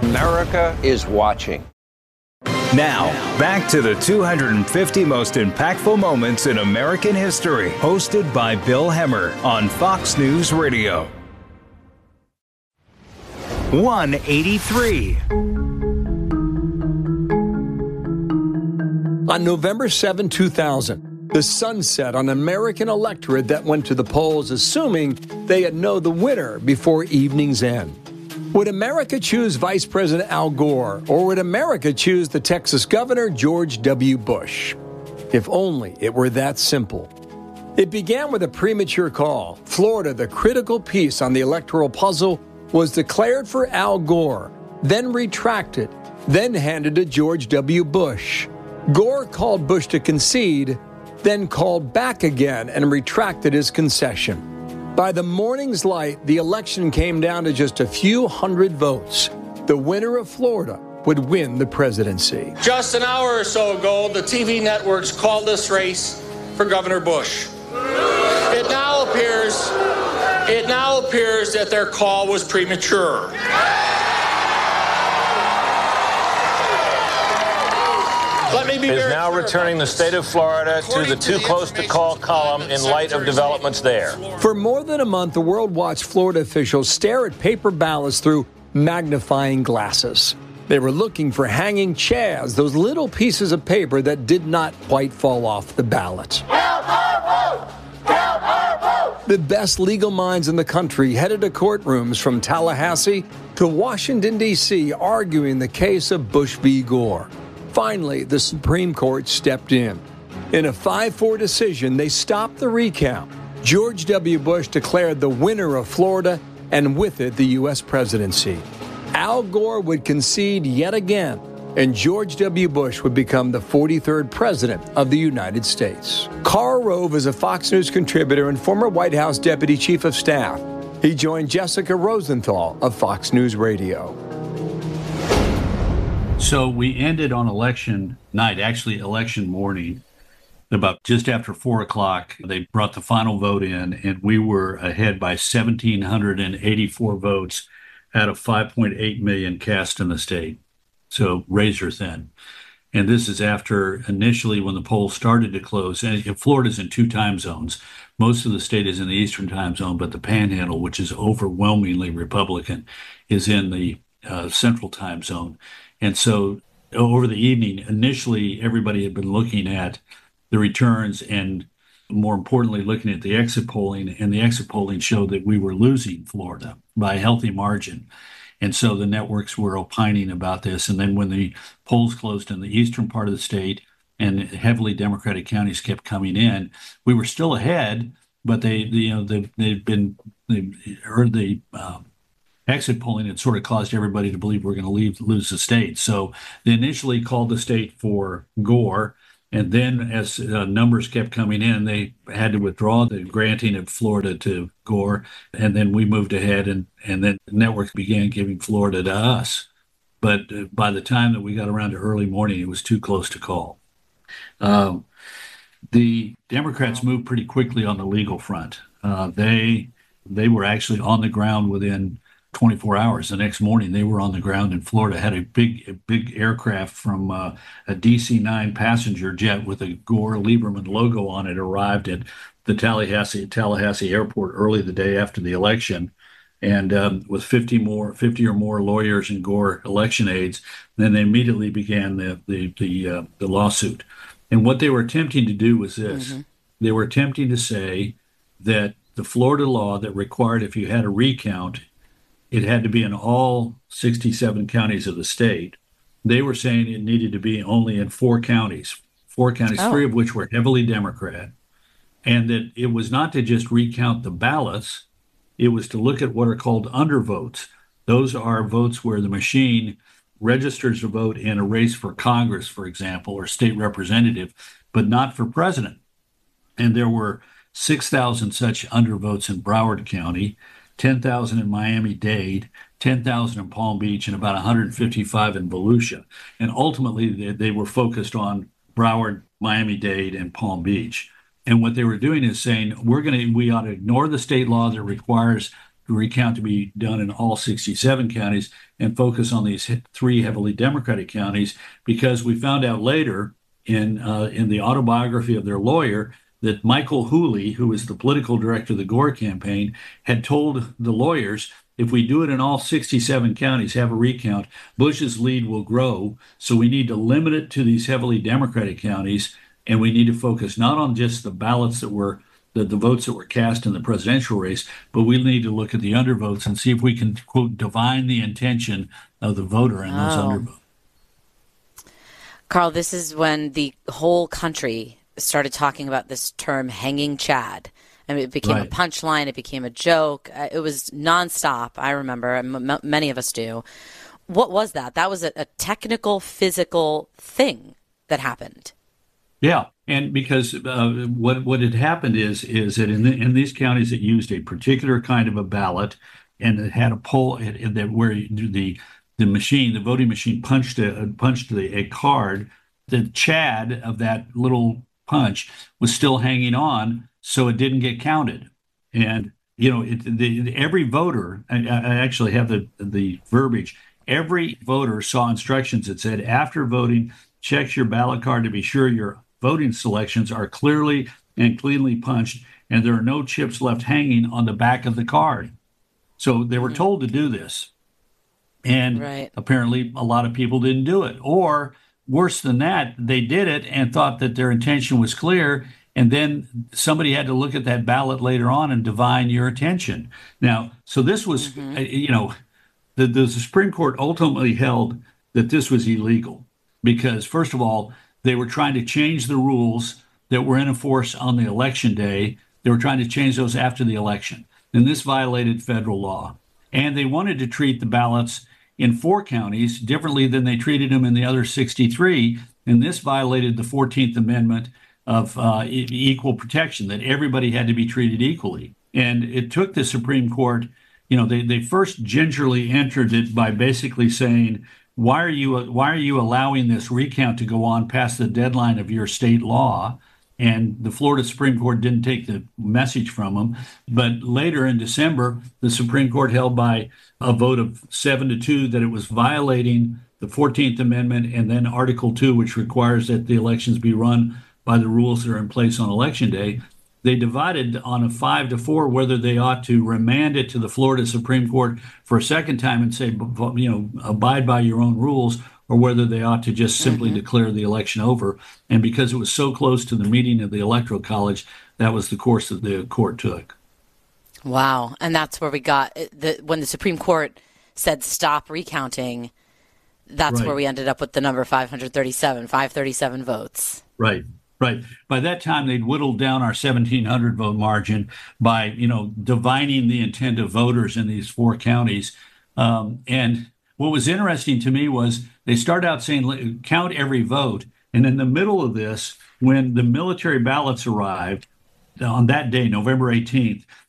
America is watching. Now, back to the 250 most impactful moments in American history, hosted by Bill Hemmer on Fox News Radio. 183. On November 7, 2000, the sun set on an American electorate that went to the polls assuming they'd know the winner before evening's end. Would America choose Vice President Al Gore, or would America choose the Texas governor, George W. Bush? If only it were that simple. It began with a premature call. Florida, the critical piece on the electoral puzzle, was declared for Al Gore, then retracted, then handed to George W. Bush. Gore called Bush to concede, then called back again and retracted his concession. By the morning's light, the election came down to just a few hundred votes. The winner of Florida would win the presidency. Just an hour or so ago, the TV networks called this race for Governor Bush. It now appears that their call was premature. Is now returning the state of Florida to the too close to call column in light of developments there. For more than a month, the world watched Florida officials stare at paper ballots through magnifying glasses. They were looking for hanging chads, those little pieces of paper that did not quite fall off the ballot. Help our vote! Help our vote! The best legal minds in the country headed to courtrooms from Tallahassee to Washington, D.C., arguing the case of Bush v. Gore. Finally, the Supreme Court stepped in. In a 5-4 decision, they stopped the recount. George W. Bush declared the winner of Florida, and with it, the U.S. presidency. Al Gore would concede yet again, and George W. Bush would become the 43rd president of the United States. Karl Rove is a Fox News contributor and former White House deputy chief of staff. He joined Jessica Rosenthal of Fox News Radio. So we ended on election night, actually election morning, about just after 4 o'clock. They brought the final vote in, and we were ahead by 1,784 votes out of 5.8 million cast in the state. So razor thin. And this is after initially when the polls started to close. And Florida's in 2 time zones. Most of the state is in the Eastern time zone, but the Panhandle, which is overwhelmingly Republican, is in the Central time zone. And so over the evening, initially, everybody had been looking at the returns and, more importantly, looking at the exit polling. And the exit polling showed that we were losing Florida by a healthy margin. And so the networks were opining about this. And then when the polls closed in the eastern part of the state and heavily Democratic counties kept coming in, we were still ahead, but exit polling had sort of caused everybody to believe we're going to lose the state. So they initially called the state for Gore, and then as numbers kept coming in, they had to withdraw the granting of Florida to Gore, and then we moved ahead, and then the network began giving Florida to us. But by the time that we got around to early morning, it was too close to call. The Democrats moved pretty quickly on the legal front. They were actually on the ground within 24 hours. The next morning, they were on the ground in Florida, had a big aircraft from a DC-9 passenger jet with a Gore-Lieberman logo on it arrived at the Tallahassee airport early the day after the election, and with 50 or more lawyers and Gore election aides. Then they immediately began the lawsuit. And what they were attempting to do was this. Mm-hmm. They were attempting to say that the Florida law that required if you had a recount, it had to be in all 67 counties of the state. They were saying it needed to be only in 4 counties, 3 of which were heavily Democrat, and that it was not to just recount the ballots, it was to look at what are called undervotes. Those are votes where the machine registers a vote in a race for Congress, for example, or state representative, but not for president. And there were 6,000 such undervotes in Broward County, 10,000 in Miami-Dade, 10,000 in Palm Beach, and about 155 in Volusia. And ultimately, they were focused on Broward, Miami-Dade, and Palm Beach. And what they were doing is saying, we ought to ignore the state law that requires recount to be done in all 67 counties and focus on these 3 heavily Democratic counties, because we found out later in the autobiography of their lawyer that Michael Hooley, who was the political director of the Gore campaign, had told the lawyers, if we do it in all 67 counties, have a recount, Bush's lead will grow. So we need to limit it to these heavily Democratic counties, and we need to focus not on just the ballots that were the votes that were cast in the presidential race, but we need to look at the undervotes and see if we can, quote, divine the intention of the voter in those undervotes. Carl, this is when the whole country started talking about this term hanging Chad. I mean, it became a punchline. It became a joke. It was nonstop. I remember. Many of us do. What was that? That was a technical, physical thing that happened. Yeah, and because what had happened is that in these counties it used a particular kind of a ballot, and it had a poll where the voting machine punched a card. The Chad of that little punch was still hanging on, so it didn't get counted. And every voter, I actually have the verbiage. Every voter saw instructions that said, after voting, check your ballot card to be sure your voting selections are clearly and cleanly punched, and there are no chips left hanging on the back of the card. So they were told to do this. And apparently a lot of people didn't do it. Or worse than that, they did it and thought that their intention was clear, and then somebody had to look at that ballot later on and divine your attention. Now, so this was, the Supreme Court ultimately held that this was illegal because, first of all, they were trying to change the rules that were in force on the election day. They were trying to change those after the election. And this violated federal law. And they wanted to treat the ballots in 4 counties differently than they treated them in the other 63. And this violated the 14th Amendment of equal protection, that everybody had to be treated equally. And it took the Supreme Court, they first gingerly entered it by basically saying, why are you allowing this recount to go on past the deadline of your state law? And the Florida Supreme Court didn't take the message from them. But later in December, the Supreme Court held by a vote of 7-2 that it was violating the 14th Amendment and then Article 2, which requires that the elections be run by the rules that are in place on Election Day. They divided on a 5-4 whether they ought to remand it to the Florida Supreme Court for a second time and say, abide by your own rules, or whether they ought to just simply declare the election over. And because it was so close to the meeting of the Electoral College, that was the course that the court took. Wow. And that's where we got, when the Supreme Court said stop recounting, that's where we ended up with the number 537 votes. Right. By that time, they'd whittled down our 1,700 vote margin by, divining the intent of voters in these 4 counties. And what was interesting to me was they started out saying, count every vote. And in the middle of this, when the military ballots arrived on that day, November 18th,